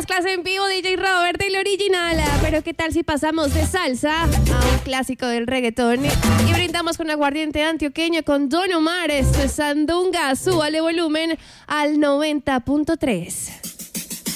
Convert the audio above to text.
mezclas en vivo, DJ Robert, el original. Pero ¿qué tal si pasamos de salsa a un clásico del reggaetón y brindamos con aguardiente antioqueño con Don Omar? Esto es Sandunga. Súbale volumen al 90.3.